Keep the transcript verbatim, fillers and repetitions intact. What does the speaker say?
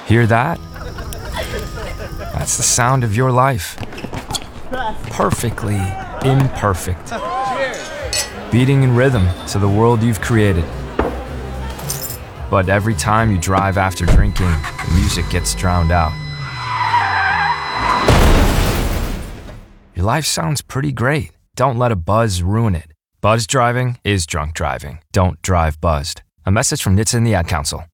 Hear that? That's the sound of your life. Perfectly imperfect. Beating in rhythm to the world you've created. But every time you drive after drinking, the music gets drowned out. Your life sounds pretty great. Don't let a buzz ruin it. Buzz driving is drunk driving. Don't drive buzzed. A message from N H T S A and the Ad Council.